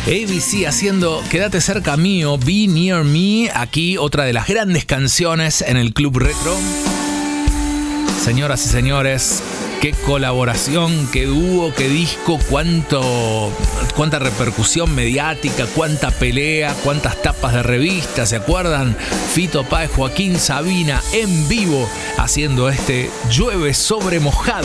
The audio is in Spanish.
ABC haciendo Quédate cerca mío, Be Near Me. Aquí otra de las grandes canciones en el Club Retro. Señoras y señores, qué colaboración, qué dúo, qué disco, cuánta repercusión mediática, cuánta pelea, cuántas tapas de revistas, ¿se acuerdan? Fito Páez, Joaquín Sabina en vivo haciendo este Llueve sobre mojado.